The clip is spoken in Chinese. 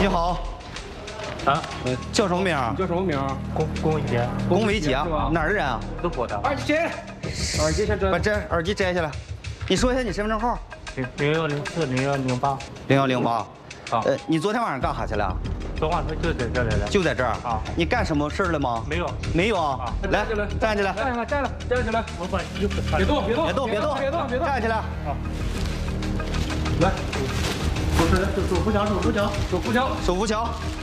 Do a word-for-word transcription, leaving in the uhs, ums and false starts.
你好， 啊， 叫什么名？ 叫什么名？ 龚龚伟杰， 龚伟杰，哪儿的人啊？ 淄博的。 耳机，耳机先摘。 把这耳机摘下来。你说一下你身份证号。 零零幺零四零幺零八。 零幺零八。 啊。 呃，你昨天晚上干啥去了？ 昨晚上就在这来了。 就在这儿啊。 你干什么事儿了吗？ 没有。 没有啊。来，站起来。 站起来，站了，站起来。 我把衣服穿。 别动，别动， 别动，别动， 别动，别动， 站起来。 好。 来， 手手手扶墙，手扶墙， 手扶墙， 手扶墙。